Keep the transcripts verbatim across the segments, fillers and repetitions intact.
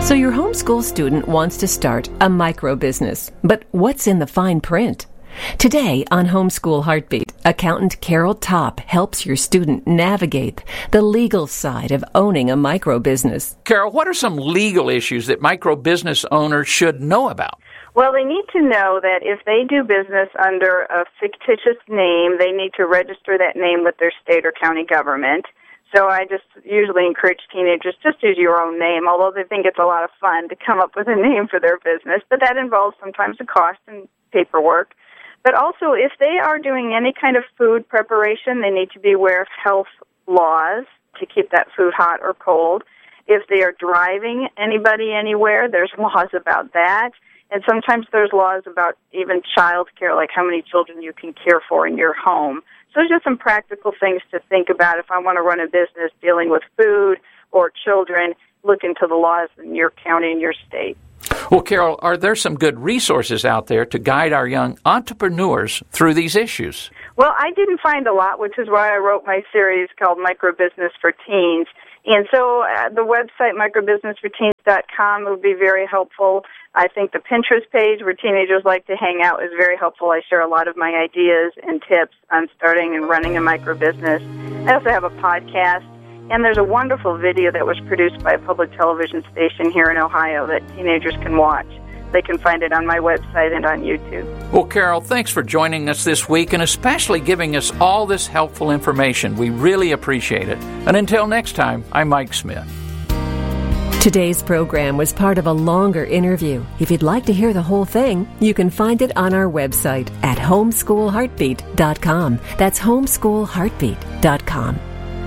So your homeschool student wants to start a micro business, but what's in the fine print? Today on Homeschool Heartbeat, accountant Carol Topp helps your student navigate the legal side of owning a micro business. Carol, what are some legal issues that micro business owners should know about? Well, they need to know that if they do business under a fictitious name, they need to register that name with their state or county government. So I just usually encourage teenagers, just use your own name, although they think it's a lot of fun to come up with a name for their business. But that involves sometimes a cost and paperwork. But also, if they are doing any kind of food preparation, they need to be aware of health laws to keep that food hot or cold. If they are driving anybody anywhere, there's laws about that. And sometimes there's laws about even child care, like how many children you can care for in your home. So there's just some practical things to think about. If I want to run a business dealing with food or children, look into the laws in your county and your state. Well, Carol, are there some good resources out there to guide our young entrepreneurs through these issues? Well, I didn't find a lot, which is why I wrote my series called Micro Business for Teens. And so uh, the website, micro business for teens dot com, would be very helpful. I think the Pinterest page where teenagers like to hang out is very helpful. I share a lot of my ideas and tips on starting and running a micro business. I also have a podcast, and there's a wonderful video that was produced by a public television station here in Ohio that teenagers can watch. They can find it on my website and on YouTube. Well, Carol, thanks for joining us this week and especially giving us all this helpful information. We really appreciate it. And until next time, I'm Mike Smith. Today's program was part of a longer interview. If you'd like to hear the whole thing, you can find it on our website at homeschool heartbeat dot com. That's homeschool heartbeat dot com.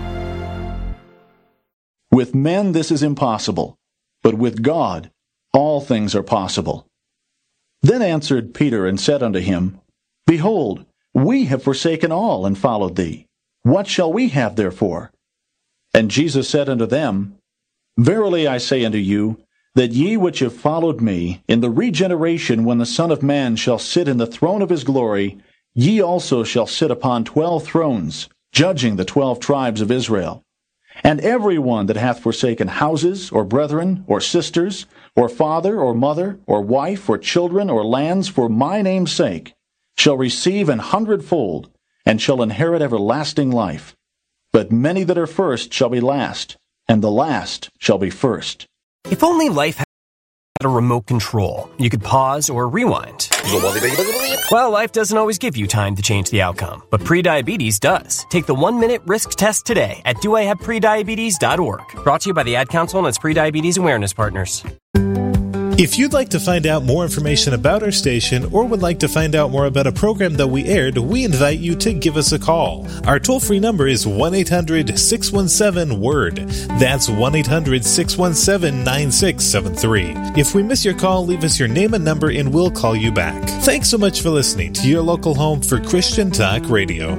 With men this is impossible, but with God all things are possible. Then answered Peter and said unto him, Behold, we have forsaken all and followed thee. What shall we have therefore? And Jesus said unto them, Verily I say unto you, that ye which have followed me, in the regeneration when the Son of Man shall sit in the throne of his glory, ye also shall sit upon twelve thrones, judging the twelve tribes of Israel. And every one that hath forsaken houses, or brethren, or sisters, or father, or mother, or wife, or children, or lands, for my name's sake, shall receive an hundredfold, and shall inherit everlasting life. But many that are first shall be last, and the last shall be first. If only life had a remote control, you could pause or rewind. Well, life doesn't always give you time to change the outcome, but prediabetes does. Take the one-minute risk test today at do I have prediabetes dot org. Brought to you by the Ad Council and its Prediabetes Awareness Partners. If you'd like to find out more information about our station or would like to find out more about a program that we aired, we invite you to give us a call. Our toll-free number is one eight hundred six one seven word. That's one eight hundred six one seven nine six seven three. If we miss your call, leave us your name and number and we'll call you back. Thanks so much for listening to your local home for Christian Talk Radio.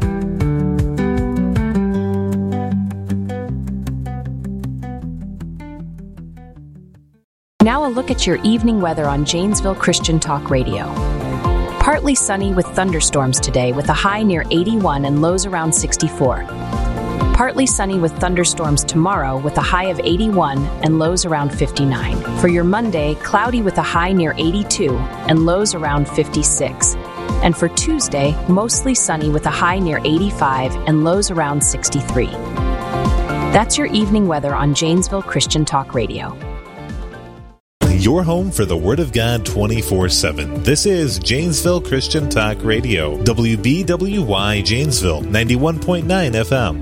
Now a look at your evening weather on Janesville Christian Talk Radio. Partly sunny with thunderstorms today with a high near eighty-one and lows around sixty-four. Partly sunny with thunderstorms tomorrow with a high of eighty-one and lows around fifty-nine. For your Monday, cloudy with a high near eighty-two and lows around fifty-six. And for Tuesday, mostly sunny with a high near eighty-five and lows around sixty-three. That's your evening weather on Janesville Christian Talk Radio. Your home for the Word of God twenty-four seven. This is Janesville Christian Talk Radio, W B W Y Janesville, ninety-one point nine F M.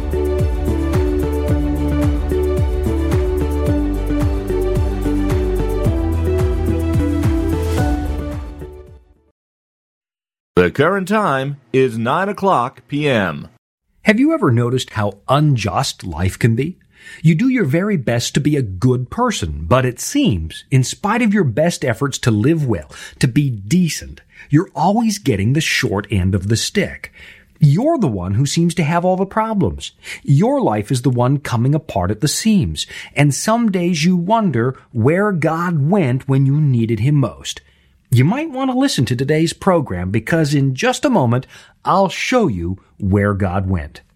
The current time is nine o'clock p.m. Have you ever noticed how unjust life can be? You do your very best to be a good person, but it seems, in spite of your best efforts to live well, to be decent, you're always getting the short end of the stick. You're the one who seems to have all the problems. Your life is the one coming apart at the seams, and some days you wonder where God went when you needed Him most. You might want to listen to today's program because in just a moment, I'll show you where God went.